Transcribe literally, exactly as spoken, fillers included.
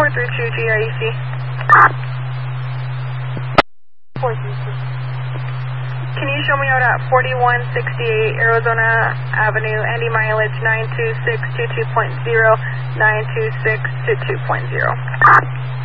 four three two G R E C. four three two. Can you show me out at forty-one sixty-eight Arizona Avenue, Andy mileage nine two six two two point zero, nine two six two two point zero.